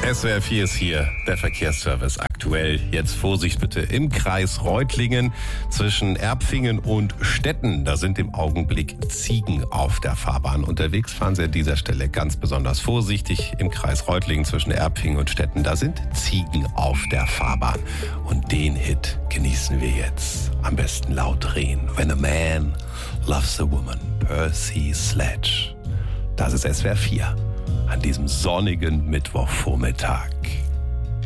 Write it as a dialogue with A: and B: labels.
A: SWR 4 ist hier, der Verkehrsservice aktuell. Jetzt Vorsicht bitte im Kreis Reutlingen zwischen Erbfingen und Stetten. Da sind im Augenblick Ziegen auf der Fahrbahn unterwegs. Fahren Sie an dieser Stelle ganz besonders vorsichtig. Im Kreis Reutlingen zwischen Erbfingen und Stetten, da sind Ziegen auf der Fahrbahn. Und den Hit genießen wir jetzt. Am besten laut drehen. When a man loves a woman, Percy Sledge. Das ist SWR 4 an diesem sonnigen Mittwochvormittag.